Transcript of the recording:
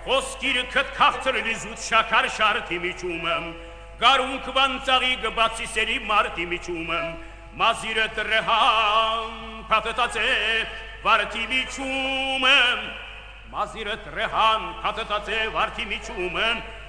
Խոսքիրքդ քաղցրելի զուտ շաքար շարդի միջումըմ, գարունք վանցաղի գբացի սերի մարդի միջումըմ, մազիրը տրհան պատտած է վարդի միջումըմ, մազիրը տրհան պատտած է վարդի միջումըմ,